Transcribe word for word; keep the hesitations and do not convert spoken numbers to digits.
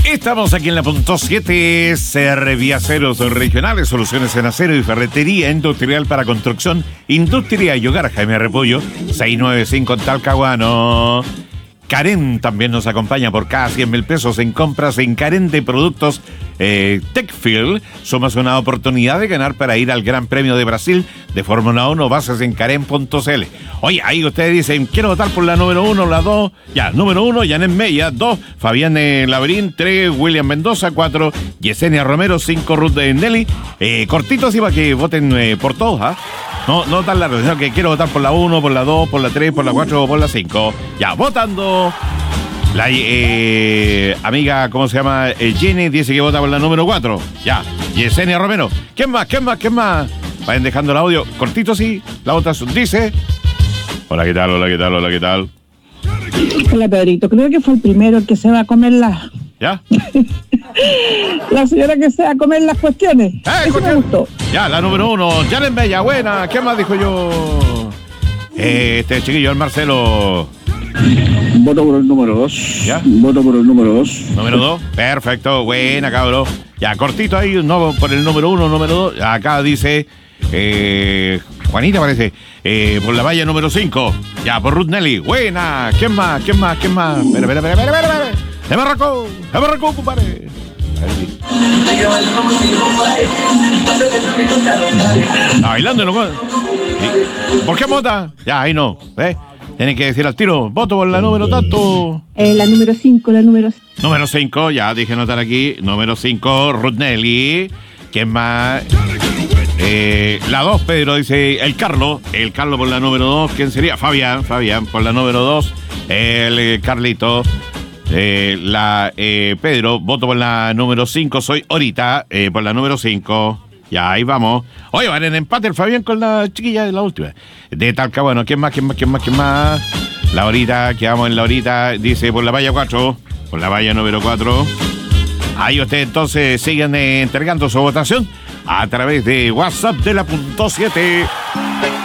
Estamos aquí en la punto siete, Serviaceros Regionales, soluciones en acero y ferretería industrial para construcción, industria y hogar. Jaime Repollo, seiscientos noventa y cinco en Talcahuano. Karen también nos acompaña por cada cien mil pesos en compras en Karen de productos eh, Techfield. Somos una oportunidad de ganar para ir al Gran Premio de Brasil de Fórmula uno, bases en karen punto c l. Oye, ahí ustedes dicen, quiero votar por la número uno, la dos, ya, número uno, Janet Mella, dos, Fabián eh, Labrín, tres, William Mendoza, cuatro, Yesenia Romero, cinco, Ruth de Nelly. Eh, cortito así para que voten eh, por todos, ¿ah? ¿eh? No, no tan largo, sino que quiero votar por la uno, por la dos, por la tres, por la cuatro o por la cinco. Ya, votando. La eh, amiga, ¿cómo se llama? Eh, Jenny dice que vota por la número cuatro. Ya, Yesenia Romero. ¿Quién más? ¿Quién más? ¿Quién más? Vayan dejando el audio cortito, sí. La otra dice... Hola, ¿qué tal? Hola, ¿qué tal? Hola, ¿qué tal? Hola, Pedrito. Creo que fue el primero el que se va a comer la... ¿Ya? La señora que se va a comer las cuestiones. ¡Eh, Eso cuestión! me gustó. Ya, la número uno, Janet Bella, buena. ¿Qué más dijo yo? Eh, este chiquillo, el Marcelo. Voto por el número dos. ¿Ya? Voto por el número dos. Número dos, perfecto, buena, cabrón. Ya, cortito ahí, no por el número uno, número dos. Acá dice, eh, Juanita parece, eh, por la valla número cinco. Ya, por Ruth Nelly, buena. ¿Quién más? ¿Quién más? ¿Quién más? Espera, espera, espera, espera, espera, espera. ¡Se me arrancó! ¡Se me arrancó, compadre! Ahí. Está bailando, ¿no? ¿Por qué vota? Ya, ahí no, ¿eh? Tienen que decir al tiro, voto por la número tanto. Eh, la número cinco, la número... Número cinco, ya dije anotar aquí. Número cinco, Ruth Nelly. ¿Quién más? Eh, la dos, Pedro, dice el Carlos. El Carlos por la número dos. ¿Quién sería? Fabián, Fabián por la número dos. El eh, Carlito. Eh, la eh, Pedro, voto por la número cinco. Soy ahorita eh, por la número cinco. Ya, ahí vamos. Oye, van en empate el Fabián con la chiquilla de la última. De Talcahuano, ¿quién más? ¿Quién más? ¿Quién más? ¿Quién más? La horita, quedamos en la horita. Dice por la valla cuatro. Por la valla número cuatro. Ahí ustedes entonces siguen eh, entregando su votación a través de WhatsApp de la punto siete.